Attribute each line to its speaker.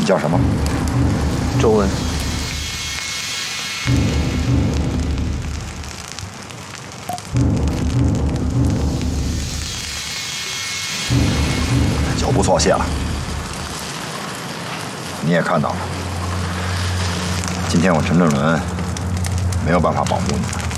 Speaker 1: 你叫什么？
Speaker 2: 周文。
Speaker 1: 脚步错谢了。你也看到了，今天我陈正伦没有办法保护你。